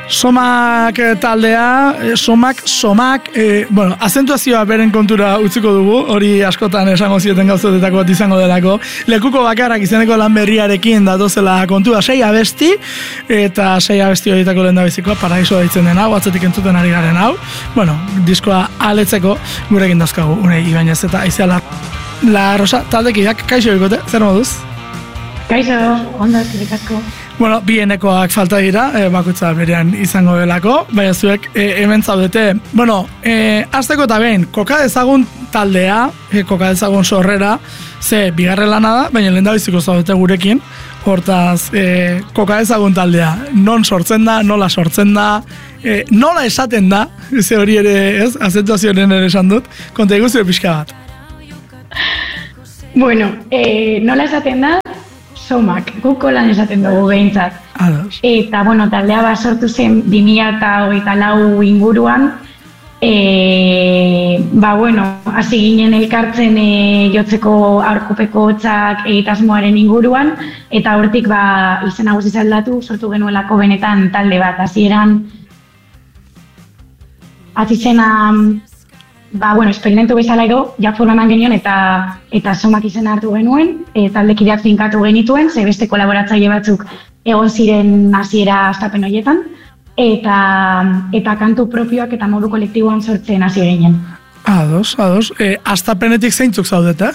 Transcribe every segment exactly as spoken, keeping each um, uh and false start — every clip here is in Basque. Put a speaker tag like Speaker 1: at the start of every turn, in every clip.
Speaker 1: Somak taldea, somak, somak, e, bueno, azentuazioa beren kontura utziko dugu, hori askotan esango zieten gauzetako bat izango delako. Lekuko bakarrak izeneko lan berriarekin datozela kontua sei abesti, eta sei abesti horietako lehen da bizikoa, Paraisoa ditzen den hau, atzetik entzuten ari garen hau. Bueno, diskoa aletzeko gurekin dauzkagu, unei Ibañez eta Aizea La, La Rosa taldekiak, kaixo bikote, zer moduz?
Speaker 2: Kaixo, ondo eskerrik asko.
Speaker 1: Bueno, bienekoak falta dira, e, bakoitza berean izango delako, baina zuek e, hemen zaudete. Bueno, e, azteko eta behin, koka dezagun taldea, e, koka dezagun sorrera, ze bigarren lana da, baina lehen da biziko zaudete gurekin, hortaz, e, koka dezagun taldea, non sortzen da, nola sortzen da, e, nola esaten da, ze hori ere, ez, azentuazioaren ere esan dut, konta iguzio pixka bat.
Speaker 2: Bueno, e, nola esaten da, somak, guko lan esaten dugu behintzat.
Speaker 1: Ados.
Speaker 2: Eta, bueno, taldea bat sortu zen bi mila hogeita lau inguruan, e, ba, bueno, hasi ginen elkartzen e, jotzeko aurkopeko hotzak egitasmoaren inguruan, eta hortik, ba, izen nagusi aldatu, sortu genuelako benetan talde bat, hasieran azizena, ba, bueno, esperimentu bezala edo, ja forman genion eta eta somak izena hartu genuen, e, taldekideak finkatu genituen, ze beste kolaboratzaile batzuk egon ziren hasiera hastapen horietan, eta eta kantu propioak eta modu kolektiboan sortzen hasi ginen.
Speaker 1: Ados, ados. E, hastapenetik zeintzuk zaudete?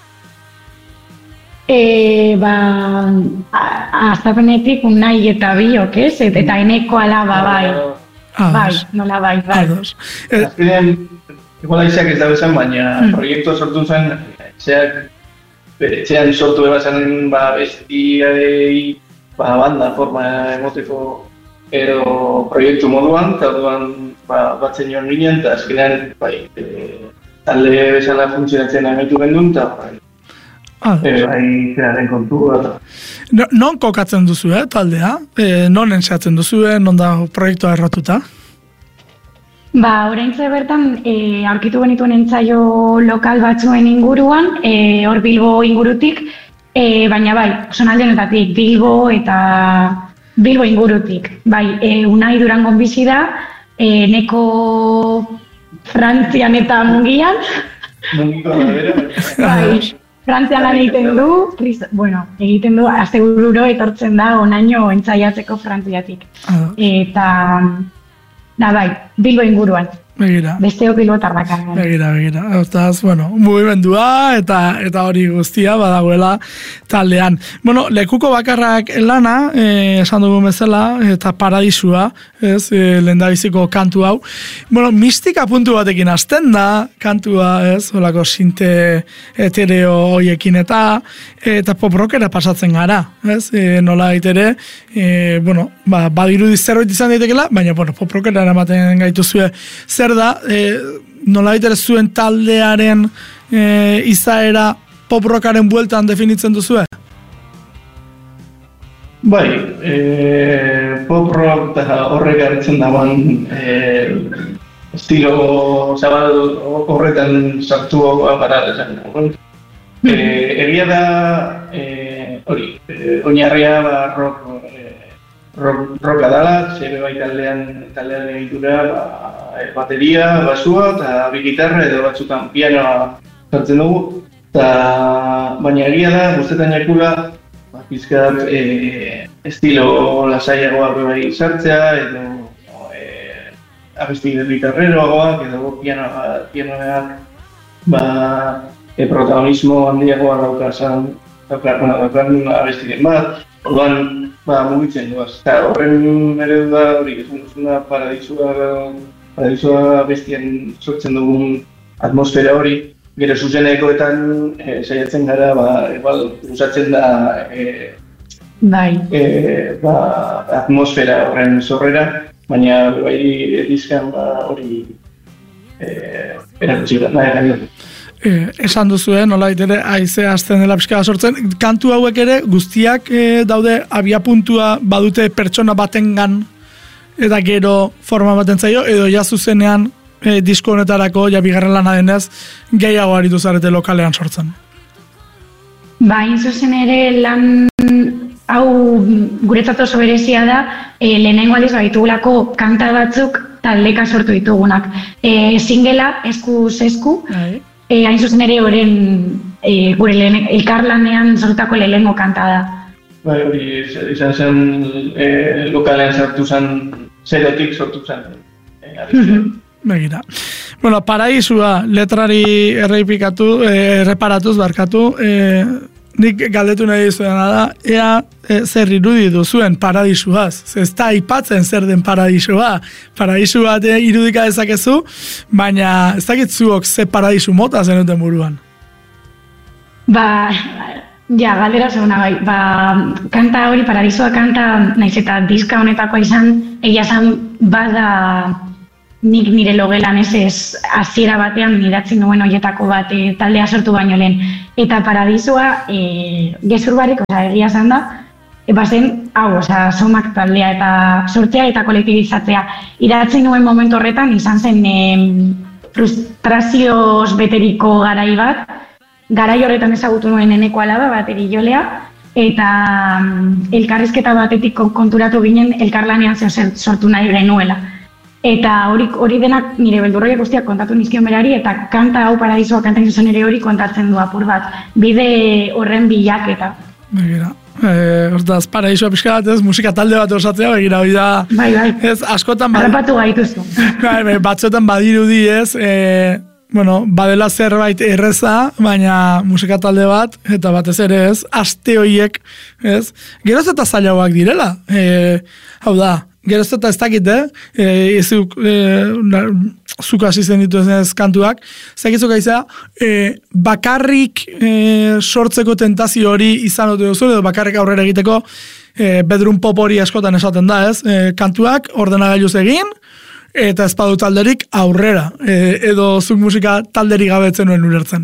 Speaker 2: E, ba, hastapenetik unai eta biok, ez? Eta eneko alaba, bai.
Speaker 1: Ados.
Speaker 2: Bai, nola bai, bai.
Speaker 1: Ados. E,
Speaker 3: Azkenean, igual aizeak ez dago zen, baina mm. proiektua sortu zen, aizeak bere etxean sortu eba zen, ba, bestiarei, ba, banda forma emoteko edo proiektu moduan, eta orduan ba, batzen joan ginen, eta azkenean, bai, e, talde bezala funtzionatzen amaitu gendun, eta bai, e, bai, zeraren kontu, eta...
Speaker 1: No, non kokatzen duzu, eh, taldea? E, non enseatzen duzu, eh, non da proiektua erratuta?
Speaker 2: Ba, oraintze bertan e, aurkitu genituen entzaio lokal batzuen inguruan, e, hor Bilbo ingurutik, e, baina bai, zonalde honetatik, Bilbo eta Bilbo ingurutik. Bai, e, Unai Durangon bizi da, e, neko Frantzian eta Mungian.
Speaker 3: Mungiko da bera,
Speaker 2: bai, Frantzian lan egiten du, bueno, egiten du, astebururo etortzen da onaino entzaiatzeko Frantziatik. Eta... Da, bai, Bilbo inguruan.
Speaker 1: Begira.
Speaker 2: Besteok Bilbotarrak.
Speaker 1: Begira, begira. Hortaz, bueno, mugimendua eta eta hori guztia badagoela taldean. Bueno, lekuko bakarrak lana, eh, esan dugu bezala, eta Paradisua, ez, eh, lehendabiziko kantu hau. Bueno, mistika puntu batekin hasten da, kantua, ez, holako sinte etereo hoiekin eta eta pop rockera pasatzen gara, ez, e, nola ere, e, bueno, ba, badirudi zerbait izan daitekela, baina, bueno, pop rockera eramaten gaituzue. Zer da, e, nola ere zuen taldearen e, izaera pop rockaren bueltan definitzen duzue?
Speaker 3: Bai, e, pop rock eta horrek garritzen dagoen e, estilo zabal horretan sartu gara esan. E, egia da, e, hori, e, oinarria ba, rock, e, rock, rocka dala, zebe bai taldean, taldean egitura, ba, bateria, basua eta bi gitarra edo batzutan pianoa sartzen dugu. Ta, baina egia da, guztetan jakula, ba, pizkat e, estilo lasaiagoak bai sartzea, edo e, abesti gitarreroagoak, edo pianoa, pianoak, ba, e, protagonismo handiagoa daukazan, daukan abestiren bat, orduan, ba, mugitzen duaz. Eta horren eredu da, hori, esan duzuna paradisua, paradisua abestien sortzen dugun atmosfera hori, gero zuzenekoetan e, saiatzen gara, ba, igual, usatzen da e,
Speaker 2: bai.
Speaker 3: e, ba, atmosfera horren zorrera, baina bai dizkan ba, hori e, erakutsi da, nahi gani.
Speaker 1: Eh, esan duzue, nolait ere, haize hasten dela pixka sortzen, kantu hauek ere guztiak eh, daude abiapuntua badute pertsona batengan eta gero forma baten zaio, edo ja zuzenean eh, disko honetarako, ja bigarren lana denez, gehiago aritu zarete lokalean sortzen.
Speaker 2: Ba, zuzen ere lan hau guretzat oso berezia da, e, lehenengo aldiz baitugulako kanta batzuk taldeka sortu ditugunak. E, singela, eskuz esku, e, hain zuzen ere horren e, gure lehen, elkarlanean sortutako lehenengo kanta da.
Speaker 3: Bai, hori izan zen e, lokalean sartu zen, zerotik sortu zen. E,
Speaker 1: Begira. Bueno, Paraisua letrari erreipikatu, eh, erreparatuz barkatu, eh, nik galdetu nahi dizuena da, ea e, zer irudi duzuen paradisuaz. Ez da aipatzen zer den paradisua. Paradisu bat e, irudika dezakezu, baina ez dakit zuok ze paradisu mota zenuten buruan.
Speaker 2: Ba, ja, galdera zegoena bai. Ba, kanta hori, paradisua kanta, naiz eta diska honetakoa izan, egia esan bada nik nire logelan ez ez hasiera batean idatzi nuen horietako bat e, taldea sortu baino lehen. Eta paradisua e, gezur barik, oza, egia esan da, e, bazen, hau, oza, somak taldea eta sortzea eta kolektibizatzea. Idatzi nuen momentu horretan, izan zen e, frustrazioz beteriko garai bat, garai horretan ezagutu nuen eneko alaba bateri jolea, eta um, elkarrizketa batetik konturatu ginen elkarlanean zer sortu nahi genuela. Eta hori, hori denak nire beldurroiak guztiak kontatu nizkion berari, eta kanta hau paradisua kanta zuzen ere hori kontatzen du apur bat. Bide horren bilaketa.
Speaker 1: Begira. Eh, hortaz, paradisua pixka bat ez, musika talde bat osatzea, begira, hori da...
Speaker 2: Bai, bai.
Speaker 1: Ez, askotan... Bad...
Speaker 2: Harrapatu gaituzu.
Speaker 1: Bai, bai, batzuetan badirudi ez, eh, bueno, badela zerbait erreza, baina musika talde bat, eta batez ere ez, aste horiek, ez, geroz eta zailagoak direla. Eh, hau da, geroz eta ez dakit, eh? E, ezuk, e, zuk hasi zen ditu ez kantuak, zakizuk aiza, e, bakarrik e, sortzeko tentazio hori izan dut duzu, edo bakarrik aurrera egiteko e, bedroom pop hori askotan esaten da, ez? E, kantuak ordenagailuz egin, eta ez badu talderik aurrera, e, edo zuk musika talderik gabetzen nuen ulertzen.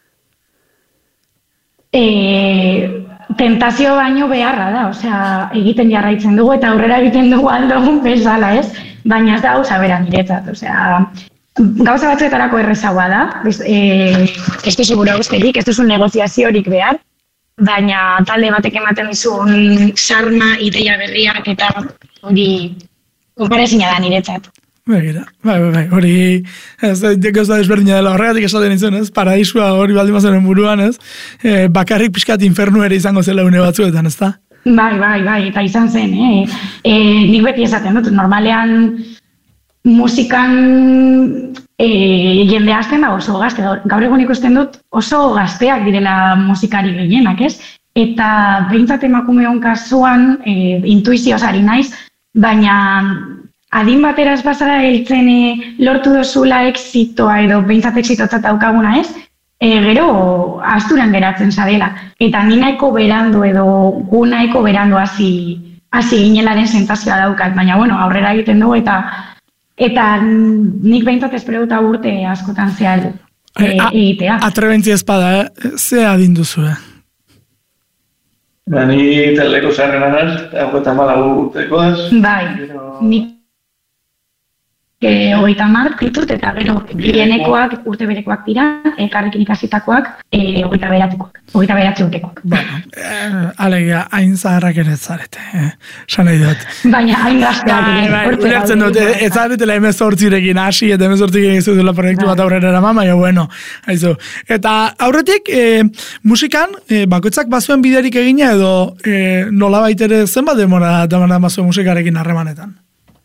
Speaker 2: E... Tentazio baino beharra da, osea, egiten jarraitzen dugu eta aurrera egiten dugu aldogun bezala, ez? Baina ez da gauza bera niretzat, osea, gauza batzuetarako errezagoa da, e, ez duzu gura guzterik, ez duzu negoziaziorik behar, baina talde batek ematen dizun sarma, ideia berriak eta hori konparezina da niretzat.
Speaker 1: Begira, bai, bai, bai, hori, ez, gauza desberdina dela horregatik esaten izan, ez, paradisua hori baldin bazen buruan, ez, e, bakarrik pixkat infernu ere izango zela une batzuetan, ez da?
Speaker 2: Bai, bai, bai, eta izan zen, eh? E, nik beti esaten dut, normalean musikan e, jende hasten da oso gazte, gaur egun ikusten dut oso gazteak direla musikari gehienak, ez? Eta behintzat emakumeon kasuan e, intuizioz ari naiz, baina adin bateraz bazara heltzen e, lortu dozula exitoa edo behintzat exitotzat daukaguna ez, e, gero asturan geratzen zadela. Eta ni nahiko berandu edo gu nahiko berandu hasi hasi ginelaren sentazioa daukat, baina bueno, aurrera egiten dugu eta eta nik behintzat espero dut urte askotan zehar e, egitea.
Speaker 1: Atrebentzi ezpada, eh? Ze adin duzu, eh?
Speaker 3: Ba, ni taldeko zarren anaz, hau eta malagu urtekoaz.
Speaker 2: Bai, nik hogeita hamar ditut, eta gero gehienekoak urte berekoak dira, elkarrekin ikasitakoak hogeita beratzekoak, hogeita beratze urtekoak.
Speaker 1: Bueno, eh, alegia, hain zaharrak ere zarete, eh, san nahi dut.
Speaker 2: Baina hain gazteak ere.
Speaker 1: Ulertzen dut, ez zaretela emezortzirekin hasi, eta emezortzirekin izudela proiektu bat aurrera eraman, baina bueno, haizu. Eta aurretik, eh, musikan, eh, bakoitzak bazuen biderik egina, edo eh, nola baitere zenbat demora demora bazuen musikarekin harremanetan?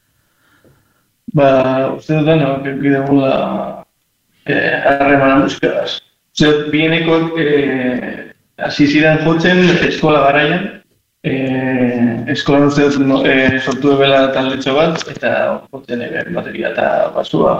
Speaker 3: Ba, uste dut dena, bide gula harremana eh, musikaz. Uste dut, bienekoak hasi eh, ziren jotzen eskola garaian. Eh, eskolan uste dut no, eh, sortu ebela taldetxo bat, eta jotzen eben bateria eta basua.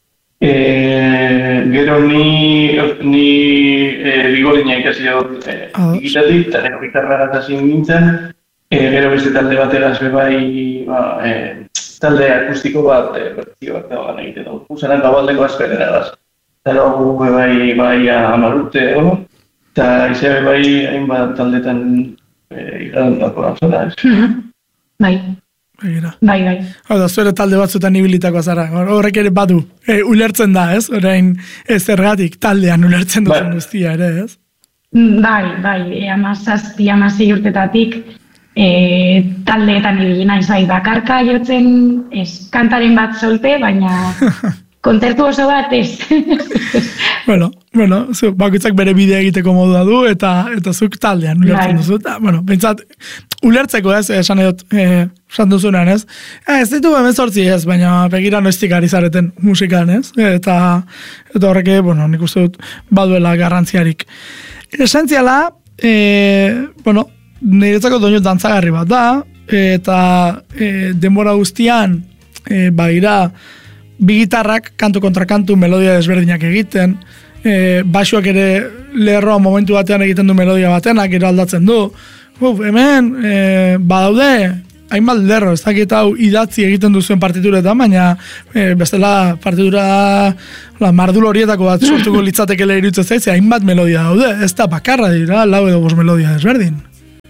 Speaker 3: Eh, gero ni, ni eh, bigolina ikasi dut eh, digitatik, eta gero gitarra gatazin nintzen. Eh, gero beste talde bategaz bebai, ba, eh, talde akustiko bat, bertzio bat dagoan egiten dugu. Usanak gabaldeko azperera gaz. Eta dugu bai, bai amarrute egon, eta izan bai hainbat taldetan iradantako gauzara.
Speaker 2: Bai. Bai, bai.
Speaker 1: Hau da, zuere talde batzuetan ibilitako azara. Horrek ere badu, e, ulertzen da, ez? Orain ez ergatik taldean ulertzen duten guztia ere, ez?
Speaker 2: Bai, bai, amazazpi, amazei urtetatik e, taldeetan ibili naiz bai bakarka jotzen, ez kantaren bat solte, baina kontzertu oso bat ez.
Speaker 1: Bueno, bueno, zu, bakoitzak bere bidea egiteko modua du, eta eta zuk taldean ulertzen duzu. Eta, bueno, pentsat, ulertzeko ez, esan edot, eh, esan duzunean ez. Eh, ez ditu hemezortzi ez, baina begira noiztik ari zareten musikan ez. Eta, eta horreke, bueno, nik uste dut baduela garrantziarik. Esentziala, eh, bueno, niretzako doinu dantzagarri bat da, eta eh, denbora guztian, eh, baira, bi gitarrak, kantu kontra kantu, melodia desberdinak egiten, e, baixuak ere lerroa momentu batean egiten du melodia batenak, gero aldatzen du. Uf, hemen, e, badaude, hainbat lerro, ez dakit hau idatzi egiten duzuen partituretan, baina e, bestela partitura la, mardul horietako bat sortuko litzateke lehirutzen zaitze, hainbat melodia daude, ez da bakarra dira, lau edo bost melodia desberdin.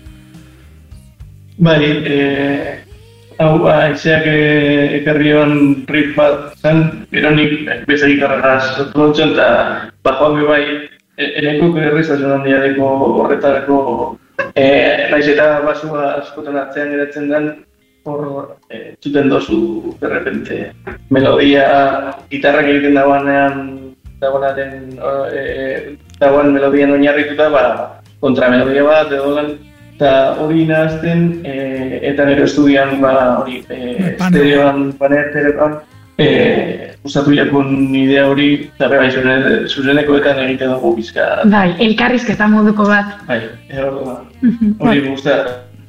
Speaker 3: Bai, eh... Hau, aizeak ekarrion rit bat zen, gero nik beze gitarra sortu dutxen, eta bajoan bai, eneko erriztasun handia deko horretarako, naiz eta basua askotan atzean geratzen den, hor txuten dozu, berrepente, melodia, gitarrak egiten dagoenean, dagoenaren, dagoen melodian oinarrituta, ba, kontramelodia bat, edo lan, eta hori nahazten, e, eta nero estudian, ba, hori, e, estereoan, paneteretan, e, usatu jakun idea hori, eta bai, zuzenekoetan egite dugu bizka.
Speaker 2: Bai, elkarrizketa moduko bat.
Speaker 3: Bai, hori da. Hori guzta.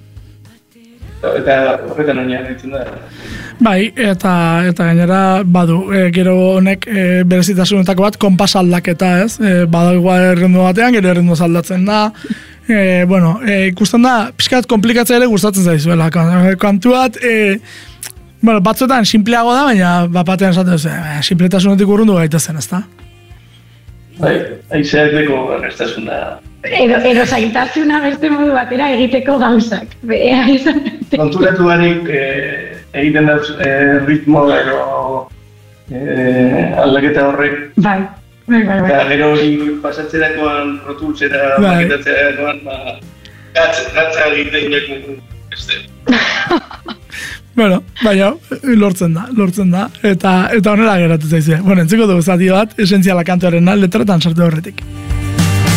Speaker 3: Eta horretan oinarritzen da.
Speaker 1: Bai, eta eta gainera badu, e, gero honek e, berezitasunetako bat, konpas aldaketa, ez? E, badu igual errendu batean, gero errendu aldatzen da. E, bueno, e, ikusten da, pixkat komplikatzea ere gustatzen zaizuela. Kantuat, e, bueno, batzuetan simpleago da, baina bapatean esaten duzu, e, simpletasunetik urrundu gaitezen, ezta?
Speaker 3: Bai, aizeak deko errestasun da.
Speaker 2: Edo, edo zailtasuna beste modu batera egiteko gauzak.
Speaker 3: Konturatu barik e, egiten dauz e, ritmo edo e, aldaketa horrek.
Speaker 2: Bai. Bai, bai, bai.
Speaker 3: Eta gero hori pasatzerakoan, protultzera, maketatzerakoan, ba, gatza egiten jakun, beste.
Speaker 1: Bueno, baina, lortzen da, lortzen da, eta eta honela geratu zaizue. Bueno, entziko dugu zati bat, esentziala kantuarena, letretan sartu horretik.